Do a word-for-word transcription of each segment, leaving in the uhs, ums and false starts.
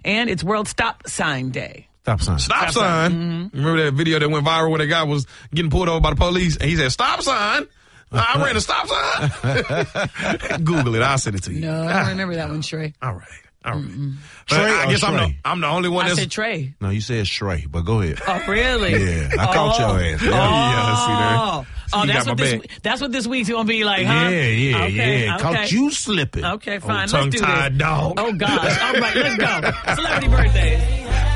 And it's World Stop Sign Day. Stop sign. Stop, Stop sign. sign. Mm-hmm. Remember that video that went viral where the guy was getting pulled over by the police and he said, stop sign. I ran a stop sign. Google it. I'll send it to you. No, I don't remember that one, Trey. All right. All right. Trey I or guess I'm the, Shrey? I'm the only one I that's... said Trey. No, you said Shrey, but go ahead. Oh, really? Yeah, I caught Oh. your ass. Oh, Yeah, see there. oh you that's got my what this back. that's what this week's gonna be like, huh? Yeah, yeah, okay, yeah. Okay. Caught you slipping. Okay, fine. Oh, Let's do tongue-tied this. dog. Oh gosh. All right, let's go. Celebrity birthday.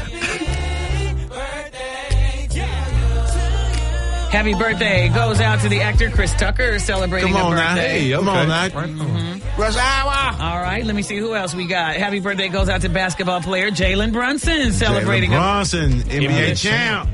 Happy birthday goes out to the actor Chris Tucker celebrating Come on a now. birthday. Hey, come on now. Right on. Rush hour. All right, let me see who else we got. Happy birthday goes out to basketball player Jalen Brunson celebrating Jalen a Brunson, N B A Yeah. champ.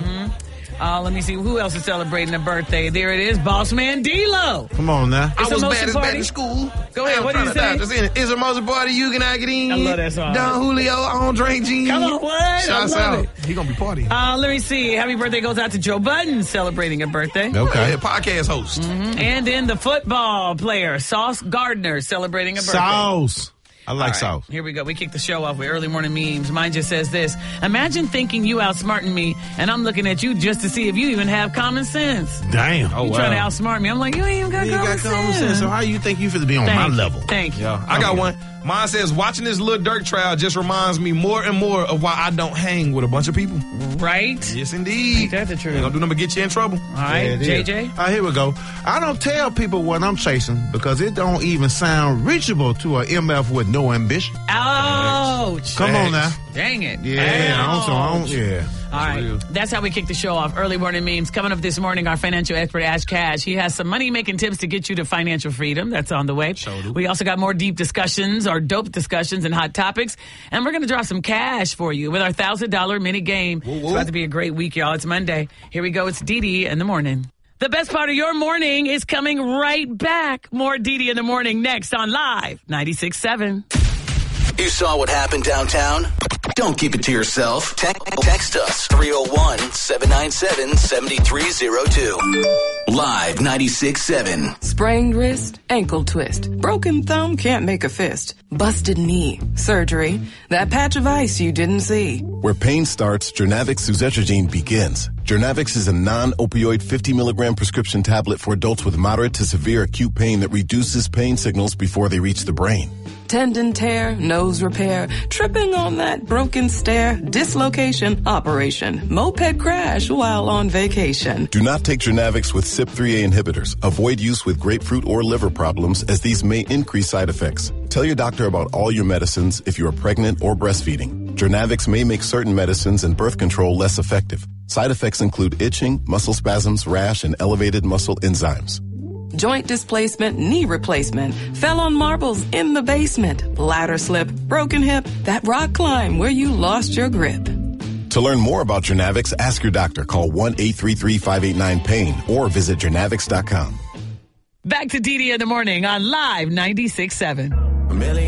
Uh, let me see who else is celebrating a birthday. There it is, Boss Man D-Lo. Come on now. I It's a was motion bad as party. bad in school. Go ahead, I'm what did trying you to say? type this in. It's a motion party. You can I get in. I love that song. Don Julio, I don't drink gin. Come on, what? I Shouts love out. it. He gonna be partying. Uh, let me see. Happy birthday goes out to Joe Budden celebrating a birthday. Okay. Yeah, podcast host. And then the football player, Sauce Gardner, celebrating a birthday. Sauce. I like All right, sauce. Here we go. We kick the show off with early morning memes. Mine just says this. Imagine thinking you outsmarting me, and I'm looking at you just to see if you even have common sense. Damn. Oh, You wow. trying to outsmart me. I'm like, you ain't even got You common got sense. common sense. So how you think you finna be on Thank my you. level? Thank you. Yeah, I got one. Mine says, watching this Lil Durk trial just reminds me more and more of why I don't hang with a bunch of people. Right? Yes, indeed. Ain't that the truth? Ain't gonna do nothing but get you in trouble. All right, Yeah, it J is. J? All right, here we go. I don't tell people what I'm chasing because it don't even sound reachable to an M F with no ambition. Ouch. Come on now. Dang it. Yeah, I don't, so I don't, Ouch. yeah. All right. That's how we kick the show off. Early morning memes. Coming up this morning, our financial expert, Ash Cash. He has some money-making tips to get you to financial freedom. That's on the way. We also got more deep discussions or dope discussions and hot topics. And we're going to drop some cash for you with our one thousand dollars mini game. It's about to be a great week, y'all. It's Monday. Here we go. It's Dee Dee in the morning. The best part of your morning is coming right back. More Dee Dee in the morning next on Live ninety-six point seven. You saw what happened downtown? Don't keep it to yourself. Te- text us three oh one, seven nine seven, seven three oh two. Live ninety-six point seven. Sprained wrist, ankle twist, broken thumb, can't make a fist, busted knee, surgery, that patch of ice you didn't see. Where pain starts, Jernavix suzetrigine begins. Jernavix is a non-opioid fifty milligram prescription tablet for adults with moderate to severe acute pain that reduces pain signals before they reach the brain. Tendon tear, nose repair, tripping on that broken stair, dislocation, operation, moped crash while on vacation. Do not take Jernavix with C Y P three A inhibitors. Avoid use with grapefruit or liver problems as these may increase side effects. Tell your doctor about all your medicines if you are pregnant or breastfeeding. Jernavix may make certain medicines and birth control less effective. Side effects include itching, muscle spasms, rash, and elevated muscle enzymes. Joint displacement, knee replacement, fell on marbles in the basement, ladder slip, broken hip, that rock climb where you lost your grip. To learn more about Jernavix, ask your doctor. Call one eight three three, five eight nine, pain or visit jernavix dot com. Back to Dee Dee in the morning on Live ninety-six point seven. A million